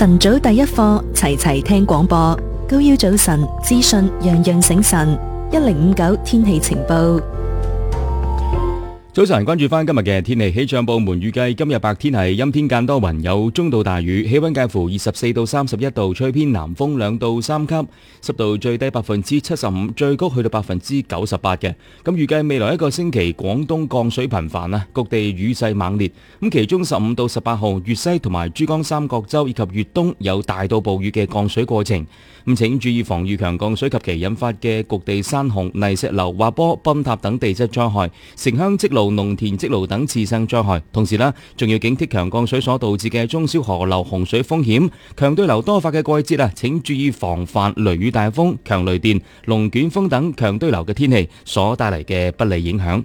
晨早第一課，齊齊聽廣播。高腰早晨，資訊樣樣醒神。1059天氣情報。 早晨，關注翻今日嘅天氣。氣象部門預計今日白天係陰天間多雲，有中到大雨，氣溫介乎24到31度，吹偏南風2到3級，濕度最低75%，最高去到98%嘅。咁預計未來一個星期廣東降水頻繁啊，各地雨勢猛烈。咁其中15到18號粵西同埋珠江三角洲以及粵東有大到暴雨嘅降水過程。咁請注意防禦強降水及其引發嘅局地山洪、泥石流、滑坡、崩塌等地質災害，城鄉積澇、農田積澇等次生災害。同時呢，仲要警惕強降水所導致嘅中小河流洪水風險。強對流多發嘅季節啊，請注意防範雷雨大風、強雷電、龍捲風等強對流嘅天氣所帶嚟嘅不利影響。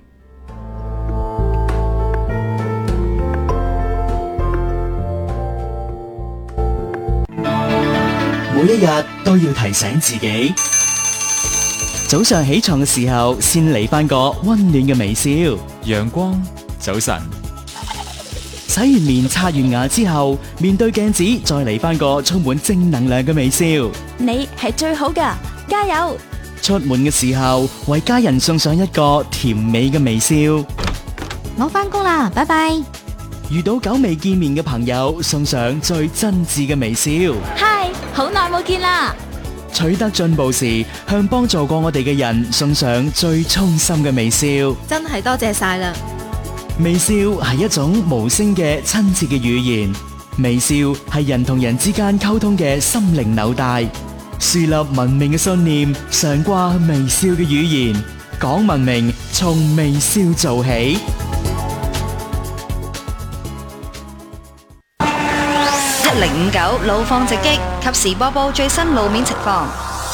每一日都要提醒自己，早上起床嘅時候先嚟返個溫暖嘅微笑。 陽光，早晨。 洗完面刷完牙之後，面對鏡子再嚟返個充滿正能量嘅微笑。 你係最好㗎，加油！ 出門嘅時候為家人送上一個甜美嘅微笑。 我返工啦，拜拜。 遇到久未見面嘅朋友，送上最真摯嘅微笑。 嗨，好耐冇見啦！ 取得進步時，向幫助過我哋嘅人送上最衷心嘅微笑。 真係多謝晒啦！ 微笑係一種無聲嘅親切嘅語言，微笑係人同人之間溝通嘅心靈紐帶。樹立文明嘅信念，常掛微笑嘅語言，講文明從微笑做起。 1059路況直擊，及時播報最新路面情況。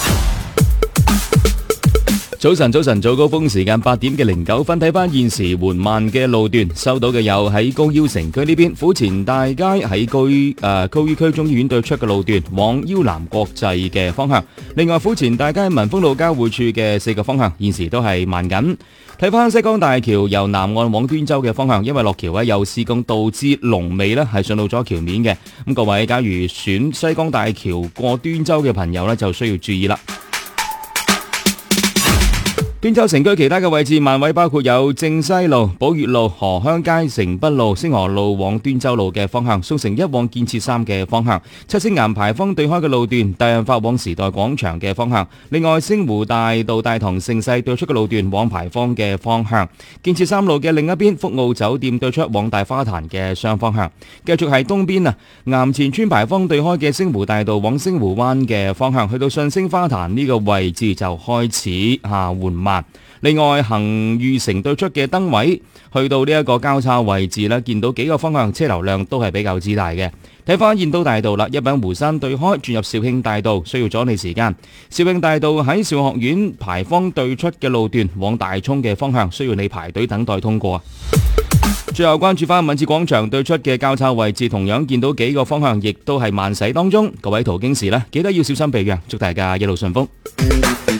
早晨，早高峰時間8點嘅09分，睇翻現時緩慢嘅路段，收到嘅有喺高腰城區呢邊府前大街喺高醫區中醫院對出嘅路段往腰南國際嘅方向。另外府前大街民豐路交匯處嘅4個方向現時都係慢緊。睇翻西江大橋由南岸往端州嘅方向，因為落橋有施工，導致龍尾係上到咗橋面嘅。咁各位假如選西江大橋過端州嘅朋友就需要注意啦。端州城區其他嘅位置慢位包括有正西路、寶悅路、河鄉街、城北路、星河路往端州路嘅方向，宋城1往建設3嘅方向，七星岩牌坊對開嘅路段，大潤發往時代廣場嘅方向。另外星湖大道大同盛世對出嘅路段往牌坊嘅方向，建設3路嘅另一邊福澳酒店對出往大花壇嘅雙方向。繼續係東邊岩前村牌坊對開嘅星湖大道往星湖灣嘅方向，去到順星花壇呢個位置就開始緩慢。另外恒裕城對出嘅燈位去到呢一個交叉位置見到幾個方向車流量都係比較之大嘅。睇翻燕都大道啦，一品湖山對開轉入肇慶大道需要阻你時間。肇慶大道喺肇學院牌坊對出嘅路段往大涌嘅方向需要你排隊等待通過。最後關注翻敏捷廣場對出嘅交叉位置，同樣見到幾個方向亦都係慢駛當中，各位途經時記得要小心避讓，祝大家一路順風。